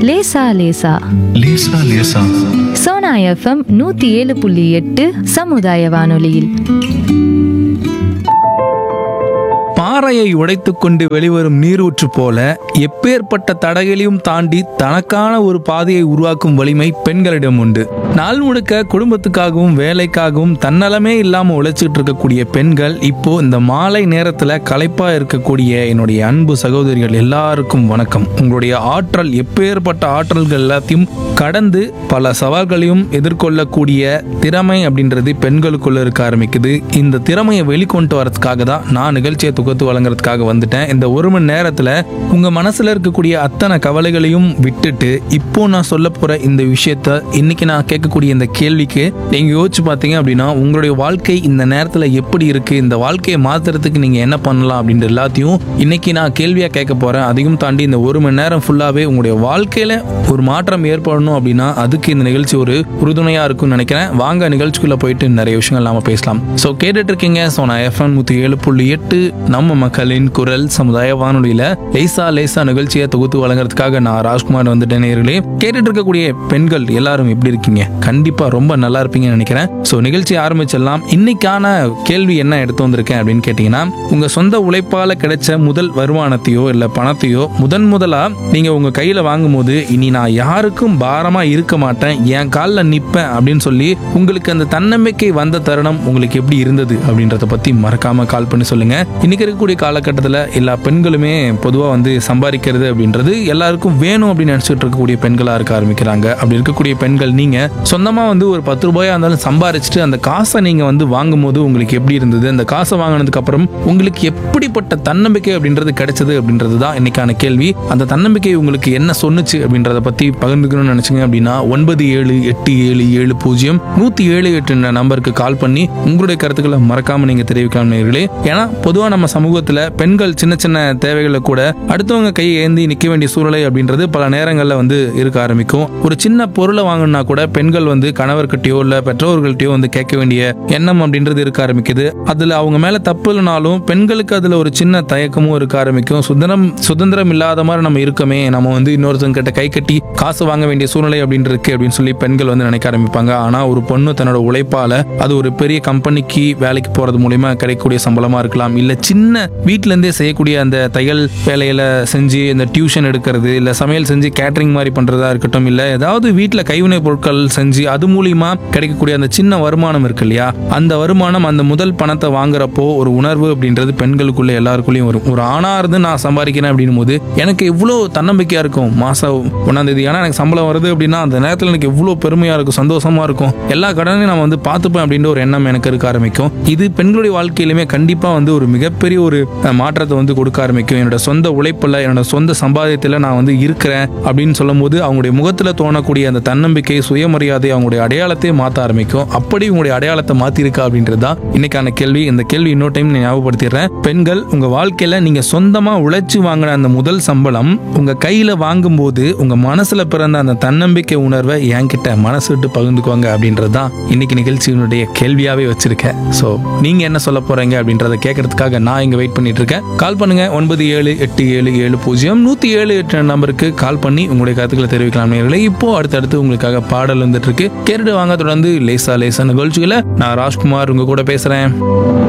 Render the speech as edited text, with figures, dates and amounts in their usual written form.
லேசா லேசா லேசா லேசா. சோனா எஃப்எம் 107.8 சமுதாய வானொலியில். பாறையை உடைத்துக்கொண்டு வெளிவரும் நீரூற்று போல எப்பேற்பட்ட தடைகளையும் தாண்டி தனக்கான ஒரு பாதையை உருவாக்கும் வலிமை பெண்களிடம் உண்டு. நாள் முழுக்க குடும்பத்துக்காகவும் வேலைக்காகவும் தன்னலமே இல்லாம உழைச்சிட்டு இருக்கக்கூடிய பெண்கள் இப்போ இந்த மாலை நேரத்துல களைப்பா இருக்கக்கூடிய என்னுடைய அன்பு சகோதரிகள் எல்லாருக்கும் வணக்கம். உங்களுடைய ஆற்றல் எப்பேற்பட்ட ஆற்றல்கள் எல்லாத்தையும் கடந்து பல சவால்களையும் எதிர்கொள்ளக்கூடிய திறமை அப்படின்றது பெண்களுக்குள்ள இருக்க ஆரம்பிக்குது. இந்த திறமையை வெளிக்கொண்டு வரதுக்காக தான் நான் நிகழ்ச்சியை தொகுத்து வழங்குறதுக்காக வந்துட்டேன். இந்த ஒரு மணி நேரத்துல உங்க மனசுல இருக்கக்கூடிய அத்தனை கவலைகளையும் விட்டுட்டு இப்போ நான் சொல்ல போற இந்த விஷயத்த, இன்னைக்கு நான் கேட்கக்கூடிய இந்த கேள்விக்கு நீங்க யோசிச்சு பார்த்தீங்க அப்படின்னா உங்களுடைய வாழ்க்கை இந்த நேரத்துல எப்படி இருக்கு, இந்த வாழ்க்கையை மாத்துறதுக்கு நீங்க என்ன பண்ணலாம் அப்படின்ற எல்லாத்தையும் இன்னைக்கு நான் கேள்வியா கேட்க போறேன். அதையும் தாண்டி இந்த ஒரு மணி நேரம் ஃபுல்லாவே உங்களுடைய வாழ்க்கையில ஒரு மாற்றம் ஏற்படணும் அப்படின்னா அதுக்கு இந்த நிகழ்ச்சி ஒரு உறுதுணையா இருக்கும்னு நினைக்கிறேன். வாங்க நிகழ்ச்சிக்குள்ள போயிட்டு நிறைய விஷயங்கள் நாம பேசலாம். சோ கேட்டுட்டு இருக்கீங்க சோனா எஃப்எம் 107.8 நம்ம மக்களின் குரல் சமுதாய வானொலியில லேசா லேசா நிகழ்ச்சியை தொகுத்து வழங்குறதுக்காக நான் ராஜ்குமார் வந்துட்டேன். நேயர்களே, கேட்டுட்டு இருக்கக்கூடிய பெண்கள் எல்லாரும் எப்படி இருக்கீங்க? கண்டிப்பா ரொம்ப நல்லா இருப்பீங்கன்னு நினைக்கிறேன். சோ நிகழ்ச்சி ஆரம்பிச்சிடலாம். இன்னைக்கான கேள்வி என்ன எடுத்து வந்திருக்கேன் அப்படின்னு கேட்டீங்கன்னா, உங்க சொந்த உழைப்பால கிடைச்ச முதல் வருமானத்தையோ இல்ல பணத்தையோ முதலா நீங்க உங்க கையில வாங்கும் போது இனி நான் யாருக்கும் பாரமா இருக்க மாட்டேன், என் காலில் நிப்பேன் அப்படின்னு சொல்லி உங்களுக்கு அந்த தன்னம்பிக்கை வந்த தருணம் உங்களுக்கு எப்படி இருந்தது அப்படின்றத பத்தி மறக்காம கால் பண்ணி சொல்லுங்க. இன்னைக்கு இருக்கக்கூடிய காலகட்டத்தில் எல்லா பெண்களுமே பொதுவாக வந்து சம்பாதிக்கிறது அப்படின்றது எல்லாருக்கும் வேணும் அப்படின்னு நினைச்சிட்டு இருக்கக்கூடிய பெண்களாக இருக்க ஆரம்பிக்கிறாங்க. அப்படி இருக்கக்கூடிய பெண்கள் நீங்க சொந்தமா வந்து ஒரு 10 ரூபாயா இருந்தாலும் சம்பாரிச்சுட்டு அந்த காசை நீங்க வந்து வாங்கும் போது உங்களுக்கு எப்படி இருந்தது, அந்த காசை வாங்கினதுக்கு அப்புறம் உங்களுக்கு எப்படிப்பட்ட தன்னம்பிக்கை அப்படின்றது கிடைச்சது அப்படின்றது தான் இன்னைக்கான கேள்வி. அந்த தன்னம்பிக்கை உங்களுக்கு என்ன சொன்னுச்சு அப்படின்றத பத்தி பகிர்ந்துக்கணும்னு நினைச்சீங்க அப்படின்னா 97870107.8 நம்பருக்கு கால் பண்ணி உங்களுடைய கருத்துக்களை மறக்காம நீங்க தெரிவிக்கலாம் நேயர்களே. ஏன்னா பொதுவா நம்ம சமூகத்துல பெண்கள் சின்ன சின்ன தேவைகளை கூட அடுத்தவங்க கையை ஏந்தி நிக்க வேண்டிய சூழ்நிலை அப்படின்றது பல நேரங்கள்ல வந்து இருக்க ஆரம்பிக்கும். ஒரு சின்ன பொருளை வாங்கணும்னா கூட பெண்கள் வந்து கணவர்கிட்டயோ இல்ல பெற்றோர்கள்ட்டயோ வந்து கேட்க வேண்டிய எண்ணம் அப்படின்றது இருக்க ஆரம்பிக்குது. அதுல அவங்க மேல தப்பு இல்லைனாலும் பெண்களுக்கு அதுல ஒரு சின்ன தயக்கமும் இருக்க ஆரம்பிக்கும். சுதந்திரம் இல்லாத மாதிரி நம்ம இருக்கமே, நம்ம வந்து இன்னொருத்தங்க கிட்ட கை கட்டி காசு வாங்க வேண்டிய சூழ்நிலை அப்படின்னு இருக்கு அப்படின்னு சொல்லி பெண்கள் வந்து நினைக்க ஆரம்பிப்பாங்க. ஆனா ஒரு பொண்ணு தன்னோட உழைப்பால அது ஒரு பெரிய கம்பெனிக்கு வேலைக்கு போறது மூலியமா கிடைக்கக்கூடிய சம்பளமா இருக்கலாம், இல்ல சின்ன வீட்டுல இருந்தே செய்யக்கூடிய அந்த தையல் வேலையில செஞ்சு இந்த டியூஷன் எடுக்கிறது, இல்ல சமையல் செஞ்சு கேட்டரிங் மாதிரி பண்றதா இருக்கட்டும், இல்ல ஏதாவது வீட்டுல கைவினை பொருட்கள் செஞ்சு அது மூலியமா கிடைக்கக்கூடிய அந்த சின்ன வருமானம் இருக்கு இல்லையா, அந்த வருமானம் அந்த முதல் பணத்தை வாங்குறப்போ ஒரு உணர்வு அப்படின்றது பெண்களுக்குள்ள எல்லாருக்குள்ளயும் வரும். ஒரு ஆணா இருந்து நான் சம்பாதிக்கிறேன் அப்படின்னும் போது எனக்கு எவ்வளவு தன்னம்பிக்கையா இருக்கும். மாசம் 1ஆம் தேதி ஆனா எனக்கு சம்பளம் வருது அப்படின்னா அந்த நேரத்தில் எனக்கு எவ்வளவு பெருமையா இருக்கும், சந்தோஷமா இருக்கும். எல்லா கடனையும் நான் வந்து பார்த்துப்பேன் அப்படின்ற ஒரு எண்ணம் எனக்கு இருக்க ஆரம்பிக்கும். இது பெண்களுடைய வாழ்க்கையிலுமே கண்டிப்பா வந்து ஒரு மிகப்பெரிய ஒரு மாற்றத்தை வந்து கொடுக்க ஆரம்பிக்கும். என்னோட சொந்த உழைப்புல என்னோட சொந்த சம்பாதியத்துல நான் வந்து இருக்கிறேன் அப்படின்னு சொல்லும் போது அவங்களுடைய முகத்துல தோணக்கூடிய அந்த தன்னம்பிக்கை, சுயமரியாதை, அவங்களுடைய அடையாளத்தை மாற்ற ஆரம்பிக்கும். அப்படி உங்களுடைய அடையாளத்தை மாத்திருக்கா அப்படின்றது தான் இன்னைக்கான கேள்வி. இந்த கேள்வி இன்னொரு டைம் ஞாபகப்படுத்திடுறேன். பெண்கள் உங்க வாழ்க்கையில நீங்க சொந்தமா உழைச்சு வாங்கின அந்த முதல் சம்பளம் உங்க கையில வாங்கும் போது உங்க மனசுல பிறந்த அந்த தன்னம்பிக்கை உணர்வை என்கிட்ட மனசு விட்டு பகிர்ந்துக்குவாங்க அப்படின்றது தான் இன்னைக்கு நிகழ்ச்சியினுடைய கேள்வியாவே வச்சிருக்கேன். சோ நீங்க என்ன சொல்ல போறீங்க அப்படின்றத கேட்கறதுக்காக நான் இங்க வெயிட் பண்ணிட்டு இருக்கேன். கால் பண்ணுங்க 9787700107.8 நம்பருக்கு கால் பண்ணி உங்களுடைய கருத்துக்களை தெரிவிக்கலாம் நேயர்களே. இப்போ அடுத்தடுத்து உங்களுக்காக பாடல் வந்துட்டு இருக்கு, கேட்டுட்டு வாங்க. தொடர்ந்து லேசா லேசா நிகழ்ச்சிகளை நான் ராஜ்குமார் உங்க கூட பேசுறேன்.